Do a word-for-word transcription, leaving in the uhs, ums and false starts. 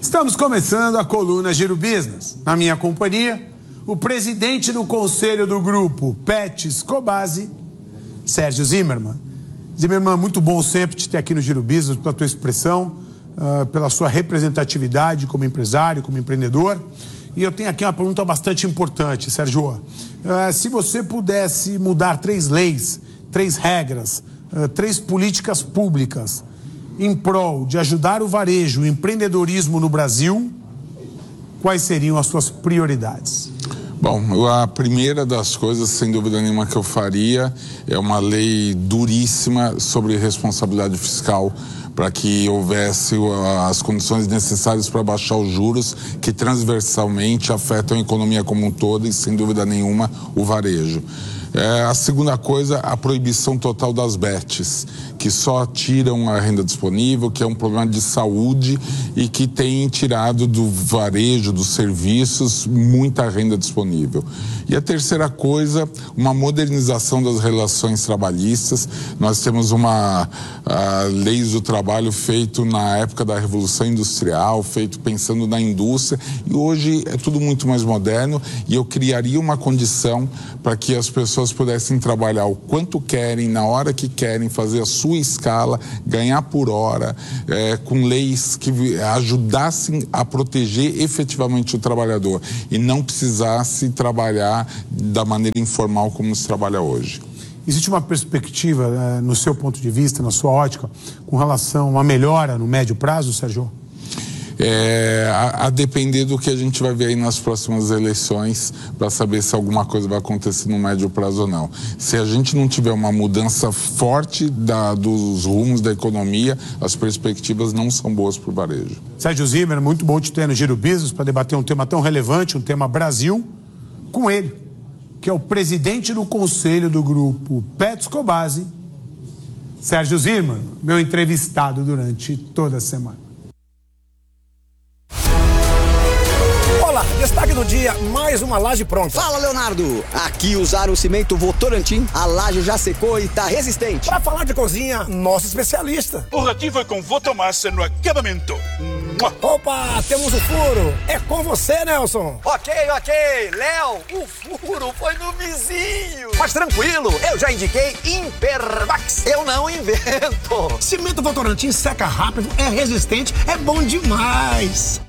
Estamos começando a coluna Giro Business. Na minha companhia, o presidente do conselho do grupo Petz Cobasi, Sérgio Zimmermann. Zimmermann, muito bom sempre te ter aqui no Giro Business, pela tua expressão, uh, pela sua representatividade como empresário, como empreendedor. E eu tenho aqui uma pergunta bastante importante, Sérgio. Uh, se você pudesse mudar três leis, três regras, uh, três políticas públicas em prol de ajudar o varejo, o empreendedorismo no Brasil, quais seriam as suas prioridades? Bom, a primeira das coisas, sem dúvida nenhuma, que eu faria é uma lei duríssima sobre responsabilidade fiscal, para que houvesse as condições necessárias para baixar os juros que transversalmente afetam a economia como um todo e, sem dúvida nenhuma, o varejo. É, a segunda coisa, a proibição total das bets, que só tiram a renda disponível, que é um problema de saúde e que tem tirado do varejo, dos serviços, muita renda disponível. E a terceira coisa, uma modernização das relações trabalhistas. Nós temos uma a, leis do trabalho feito na época da Revolução Industrial, feito pensando na indústria, e hoje é tudo muito mais moderno, e eu criaria uma condição para que as pessoas pudessem trabalhar o quanto querem, na hora que querem, fazer a sua escala, ganhar por hora, é, com leis que ajudassem a proteger efetivamente o trabalhador e não precisasse trabalhar da maneira informal como se trabalha hoje. Existe uma perspectiva, é, no seu ponto de vista, na sua ótica, com relação a uma melhora no médio prazo, Sérgio? É, a, a depender do que a gente vai ver aí nas próximas eleições para saber se alguma coisa vai acontecer no médio prazo ou não. Se a gente não tiver uma mudança forte da, dos rumos da economia, as perspectivas não são boas para o varejo. Sérgio Zimmermann, muito bom te ter no Giro Business para debater um tema tão relevante, um tema Brasil, com ele, que é o presidente do conselho do grupo Petz Cobasi, Sérgio Zimmermann, meu entrevistado durante toda a semana. Destaque do dia, mais uma laje pronta. Fala, Leonardo! Aqui usaram o cimento Votorantim, a laje já secou e tá resistente. Para falar de cozinha, nosso especialista. O ratinho foi com Votomassa no acabamento. Opa, temos o furo. É com você, Nelson. Ok, ok. Léo, o furo foi no vizinho. Mas tranquilo, eu já indiquei Impermax. Eu não invento. Cimento Votorantim seca rápido, é resistente, é bom demais.